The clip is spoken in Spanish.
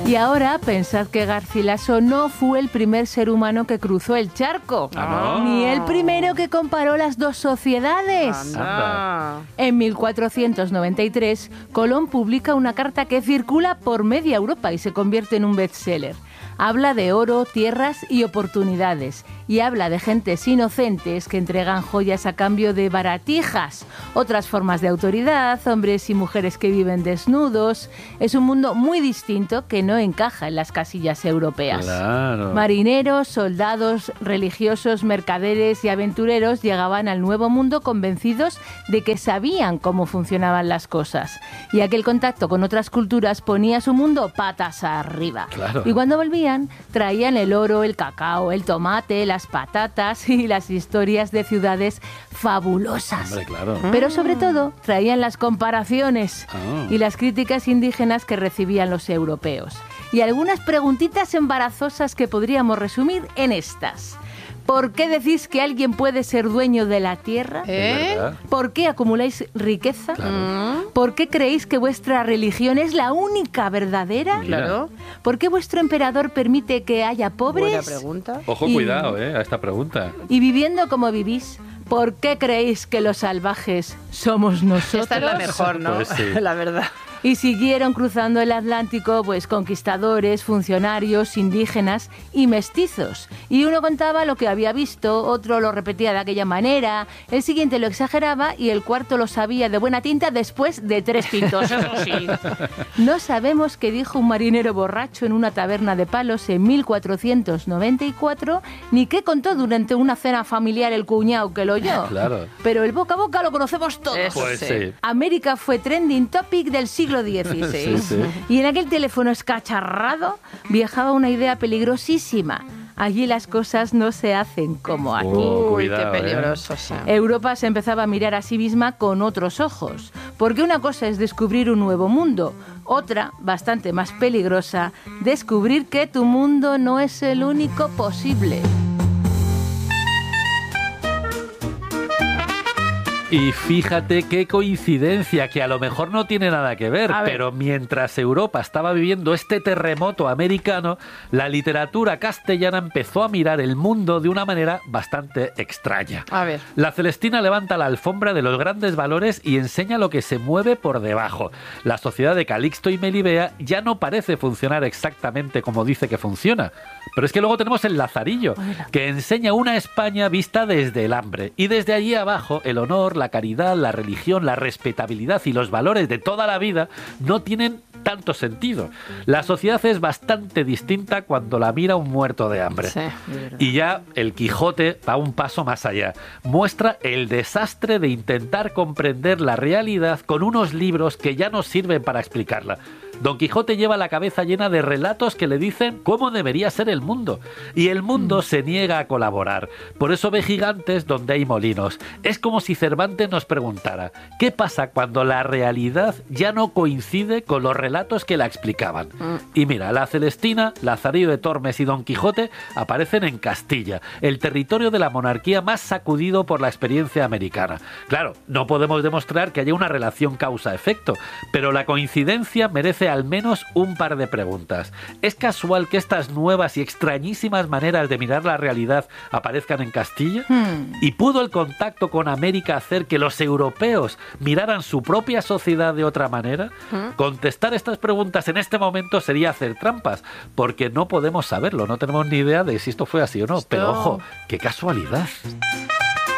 Y ahora pensad que Garcilaso no fue el primer ser humano que cruzó el charco, ni el primero que comparó las dos sociedades. Anda. En 1493, Colón publica una carta que circula por media Europa y se convierte en un bestseller. Habla de oro, tierras y oportunidades. Y habla de gentes inocentes que entregan joyas a cambio de baratijas. Otras formas de autoridad, hombres y mujeres que viven desnudos. Es un mundo muy distinto que no encaja en las casillas europeas. Claro. Marineros, soldados, religiosos, mercaderes y aventureros llegaban al Nuevo Mundo convencidos de que sabían cómo funcionaban las cosas. Y aquel contacto con otras culturas ponía su mundo patas arriba. Claro. Y cuando volvían, traían el oro, el cacao, el tomate, las patatas y las historias de ciudades fabulosas. Hombre, claro. Pero sobre todo, traían las comparaciones y las críticas indígenas que recibían los europeos. Y algunas preguntitas embarazosas que podríamos resumir en estas. ¿Por qué decís que alguien puede ser dueño de la tierra? Es verdad. ¿Por qué acumuláis riqueza? Claro. ¿Por qué creéis que vuestra religión es la única verdadera? Mira. Claro. ¿Por qué vuestro emperador permite que haya Buena pobres? pregunta. Ojo, Y- cuidado, a esta pregunta. Y viviendo como vivís, ¿por qué creéis que los salvajes somos nosotros? Esta es la mejor, ¿no? Pues sí. La verdad. Y siguieron cruzando el Atlántico, pues conquistadores, funcionarios, indígenas y mestizos. Y uno contaba lo que había visto, otro lo repetía de aquella manera, el siguiente lo exageraba y el cuarto lo sabía de buena tinta después de 3 tintos, eso sí. No sabemos qué dijo un marinero borracho en una taberna de Palos en 1494, ni qué contó durante una cena familiar el cuñado que lo oyó. Claro. Pero el boca a boca lo conocemos todos. Eso Pues sí. América fue trending topic del siglo XVI. Sí, sí. Y en aquel teléfono escacharrado viajaba una idea peligrosísima. Allí las cosas no se hacen como aquí. Uy, Cuidado, qué peligroso, sí. Europa se empezaba a mirar a sí misma con otros ojos, porque una cosa es descubrir un nuevo mundo, otra, bastante más peligrosa, descubrir que tu mundo no es el único posible. Y fíjate qué coincidencia, que a lo mejor no tiene nada que ver, A ver. pero mientras Europa estaba viviendo este terremoto americano, la literatura castellana empezó a mirar el mundo de una manera bastante extraña. A ver. La Celestina levanta la alfombra de los grandes valores y enseña lo que se mueve por debajo. La sociedad de Calixto y Melibea ya no parece funcionar exactamente como dice que funciona. Pero es que luego tenemos el Lazarillo, que enseña una España vista desde el hambre. Y desde allí abajo, el honor, la caridad, la religión, la respetabilidad y los valores de toda la vida no tienen tanto sentido. La sociedad es bastante distinta cuando la mira un muerto de hambre. Sí, de verdad. Y ya el Quijote va un paso más allá. Muestra el desastre de intentar comprender la realidad con unos libros que ya no sirven para explicarla. Don Quijote lleva la cabeza llena de relatos que le dicen cómo debería ser el mundo. Y el mundo se niega a colaborar. Por eso ve gigantes donde hay molinos. Es como si Cervantes nos preguntara, ¿qué pasa cuando la realidad ya no coincide con los relatos que la explicaban? Y mira, la Celestina, Lazarillo de Tormes y Don Quijote aparecen en Castilla, el territorio de la monarquía más sacudido por la experiencia americana. Claro, no podemos demostrar que haya una relación causa-efecto, pero la coincidencia merece al menos un par de preguntas. ¿Es casual que estas nuevas y extrañísimas maneras de mirar la realidad aparezcan en Castilla? ¿Y pudo el contacto con América hacer que los europeos miraran su propia sociedad de otra manera? Contestar estas preguntas en este momento sería hacer trampas, porque no podemos saberlo, no tenemos ni idea de si esto fue así o no. Pero ojo, qué casualidad.